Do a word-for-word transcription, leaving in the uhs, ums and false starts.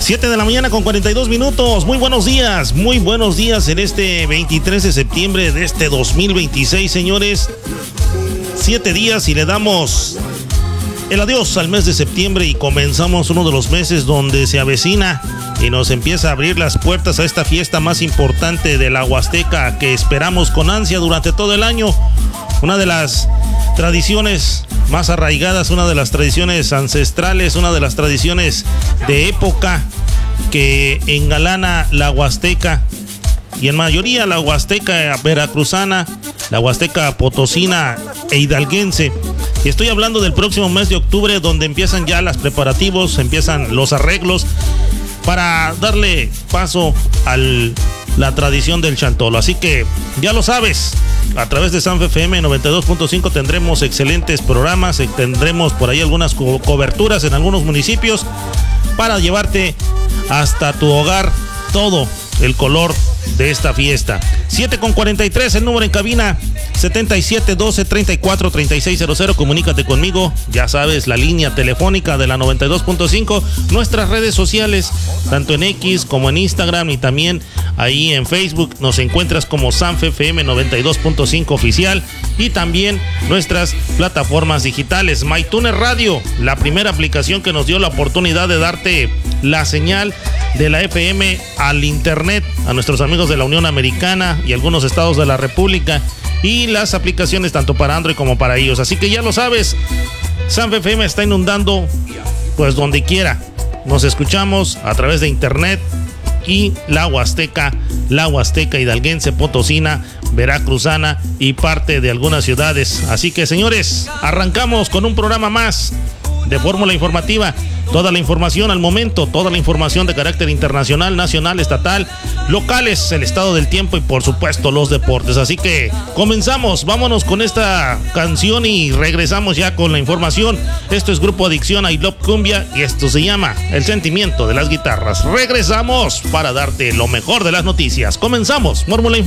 siete de la mañana con cuarenta y dos minutos. Muy buenos días, muy buenos días en este veintitrés de septiembre de este dos mil veintiséis, señores. Siete días y le damos el adiós al mes de septiembre y comenzamos uno de los meses donde se avecina y nos empieza a abrir las puertas a esta fiesta más importante de la Huasteca que esperamos con ansia durante todo el año. Una de las tradiciones más arraigadas, una de las tradiciones ancestrales, una de las tradiciones de época que engalana la Huasteca y en mayoría la Huasteca veracruzana, la Huasteca potosina e hidalguense. Y estoy hablando del próximo mes de octubre, donde empiezan ya los preparativos, empiezan los arreglos para darle paso a la tradición del chantolo. Así que ya lo sabes, a través de Sanfe F M noventa y dos punto cinco tendremos excelentes programas, tendremos por ahí algunas co- coberturas en algunos municipios para llevarte hasta tu hogar todo el color de esta fiesta. siete con cuarenta y tres, el número en cabina, setenta y siete doce treinta y cuatro treinta y seis cero cero. Comunícate conmigo, ya sabes, la línea telefónica de la noventa y dos punto cinco, nuestras redes sociales, tanto en X como en Instagram y también ahí en Facebook nos encuentras como Sanfe F M noventa y dos punto cinco oficial y también nuestras plataformas digitales. MyTuner Radio, la primera aplicación que nos dio la oportunidad de darte la señal de la F M al internet a nuestros amigos de la Unión Americana y algunos estados de la República, y las aplicaciones tanto para Android como para iOS. Así que ya lo sabes, Sanfe F M está inundando pues donde quiera. Nos escuchamos a través de internet y la Huasteca, la Huasteca hidalguense, potosina, veracruzana y parte de algunas ciudades. Así que, señores, arrancamos con un programa más de Fórmula Informativa. Toda la información al momento, toda la información de carácter internacional, nacional, estatal, locales, el estado del tiempo y por supuesto los deportes. Así que comenzamos, vámonos con esta canción y regresamos ya con la información. Esto es Grupo Adicción I Love Cumbia y esto se llama El Sentimiento de las Guitarras. Regresamos para darte lo mejor de las noticias. Comenzamos, Fórmula Informativa.